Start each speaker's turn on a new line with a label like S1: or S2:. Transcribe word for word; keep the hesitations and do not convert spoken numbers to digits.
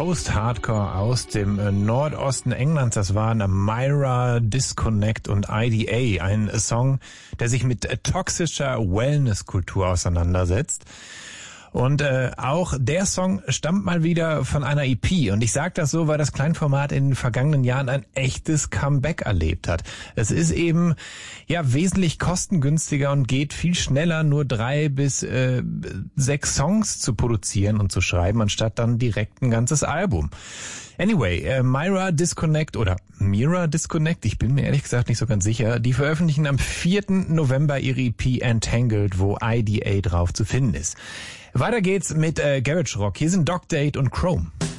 S1: Post-Hardcore aus dem äh, Nordosten Englands. Das waren Myra, Disconnect und I D A. Ein Song, der sich mit äh, toxischer Wellness-Kultur auseinandersetzt. Und äh, auch der Song stammt mal wieder von einer E P. Und ich sage das so, weil das Kleinformat in den vergangenen Jahren ein echtes Comeback erlebt hat. Es ist eben ja wesentlich kostengünstiger und geht viel schneller, nur drei bis äh, sechs Songs zu produzieren und zu schreiben, anstatt dann direkt ein ganzes Album. Anyway, äh, Myra Disconnect oder Mira Disconnect, ich bin mir ehrlich gesagt nicht so ganz sicher, die veröffentlichen am vierten November ihre E P Entangled, wo I D A drauf zu finden ist. Weiter geht's mit äh, Garage Rock. Hier sind Dog Date und Chrome.